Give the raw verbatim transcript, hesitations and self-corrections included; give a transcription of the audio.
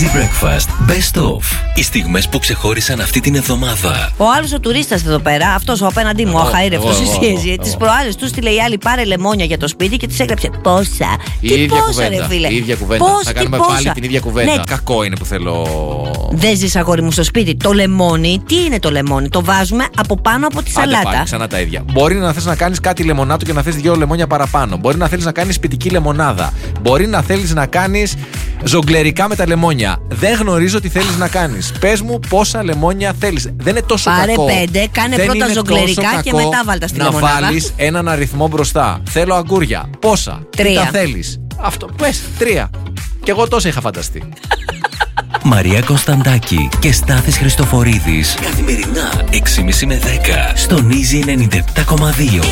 Easy Breakfast Best Of. Οι στιγμές που ξεχώρισαν αυτή την εβδομάδα. Ο άλλος ο τουρίστας εδώ πέρα, αυτός ο απέναντί μου, ο αχαήρευτος, εσύ. Τις προάλλες του στείλε η άλλη πάρε λεμόνια για το σπίτι και της έγραψε πόσα. Η Τι ίδια πόσα, κουβέντα. ρε φίλε. Η ίδια κουβέντα. Πώς, θα κάνουμε πόσα. πάλι την ίδια κουβέντα. Ναι. Κακό είναι που θέλω. Δεν ζεις, αγόρι μου, στο σπίτι. Το λεμόνι, τι είναι το λεμόνι? Το βάζουμε από πάνω από τη Άντε σαλάτα. πάλι, ξανά τα ίδια. Μπορεί να θες να κάνεις κάτι λεμονάτο και να θες δύο λεμόνια παραπάνω. Μπορεί να θέλεις να κάνεις σπιτική λεμονάδα. Μπορεί να θέλεις να κάνεις ζογκλερικά με τα λεμόνια. Δεν γνωρίζω τι θέλεις να κάνεις. Πες μου πόσα λεμόνια θέλεις. Δεν είναι τόσο Πάρε κακό. πέντε, κάνε Δεν πρώτα είναι ζογκλερικά τόσο και κακό μετά βάλτα στη να λεμονάδα. Να βάλεις έναν αριθμό μπροστά. Θέλω αγκούρια. Πόσα? Τρία. Τι τα θέλεις? Αυτό. Πες τρία. Κι εγώ τόσα είχα φανταστεί. Μαρία Κωνσταντάκη και Στάθης Χριστοφορίδης. Καθημερινά έξι και μισή με δέκα στον Easy ενενήντα επτά κόμμα δύο.